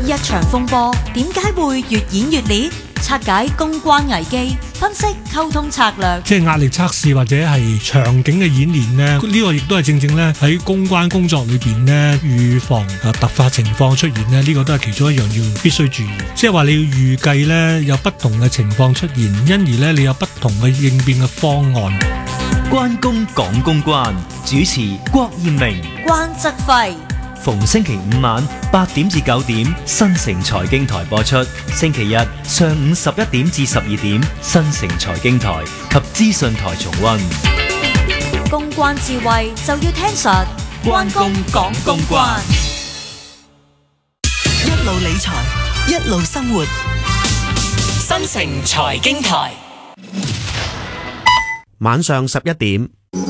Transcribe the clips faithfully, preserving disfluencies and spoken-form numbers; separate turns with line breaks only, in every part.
一場風波點解會越演越烈？拆解公關危機，分析溝通策略，
即係壓力測試或者係場景嘅演練呢，呢個亦都係正正咧喺公關工作裏邊呢，預防啊突發情況出現呢，呢個都係其中一樣要必須注意。即係話你要預計呢有不同嘅情況出現，因而呢你有不同嘅應變嘅方案。
關公講公關，主持郭艷明、
關則輝。
逢星期五晚八點至九點，新城財經台播出；星期日上午十一點至十二點，新城財經台及資訊台重溫。
公關智慧就要聽實，關公講公關。
一路理財，一路生活，
新城財經台。
晚上十一點。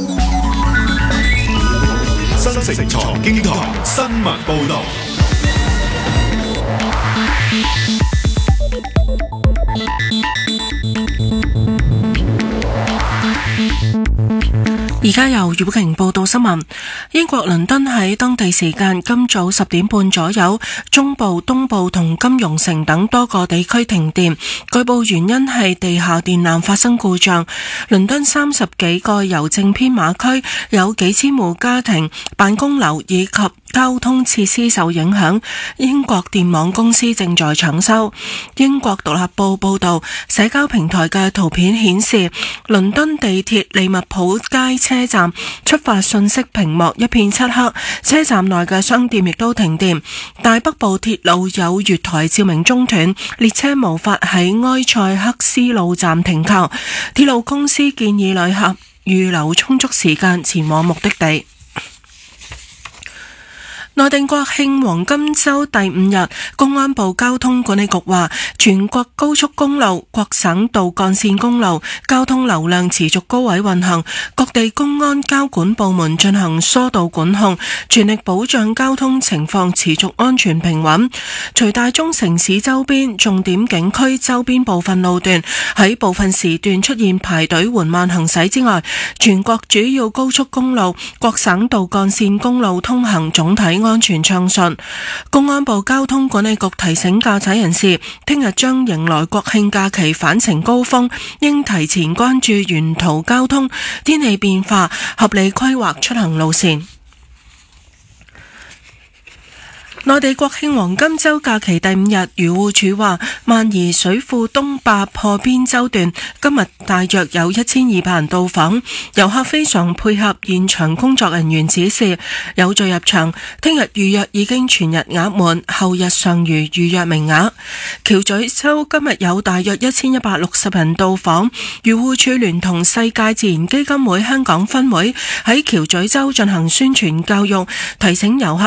新城財經台新聞報道。
而家由余寶瓊報道新聞。英國倫敦喺當地時間今早十點半左右，中部、東部同金融城等多個地區停電，據報原因係地下電纜發生故障。倫敦三十幾個郵政編碼區有幾千戶家庭、辦公樓以及交通設施受影響，英國電網公司正在搶修。英國獨立報報道，社交平台嘅圖片顯示，倫敦地鐵利物浦街車站出發信息屏幕一片漆黑，車站內嘅商店亦都停電。大北部鐵路有月台照明中斷，列車無法喺埃塞克斯路站停靠。鐵路公司建議旅客預留充足時間前往目的地。內地國慶黃金週第五日，公安部交通管理局話，全國高速公路、各省道幹線公路交通流量持續高位運行，各地公安交管部門進行疏導管控，全力保障交通情況持續安全平穩。除大中城市周邊、重點景區周邊部分路段喺部分時段出現排隊緩慢行駛之外，全國主要高速公路、各省道幹線公路通行總體安全暢順。公安部交通管理局提醒駕駛人士，聽日將迎來國慶假期返程高峰，應提前關注沿途交通、天氣變化，合理規劃出行路線。內地國慶黃金週假期第五日，漁護署話，萬宜水庫東壩破邊洲段今日大約有一千二百人到訪，遊客非常配合現場工作人員指示，有序入場。聽日預約已經全日額滿，後日尚餘預約名額。橋咀洲今日有大約一千一百六十人到訪，漁護署聯同世界自然基金會香港分會喺橋咀洲進行宣傳教育，提醒遊客